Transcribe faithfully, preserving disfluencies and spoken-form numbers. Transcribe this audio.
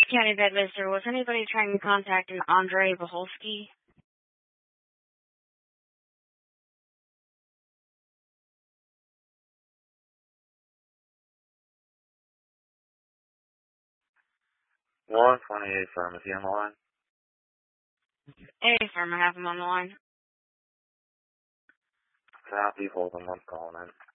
County Bedminster. Was anybody trying to contact an Andre Baholski? one twenty-eight Pharmacy on the line. Hey, firm, I have him on the line. Copy, hold on, I'm calling in.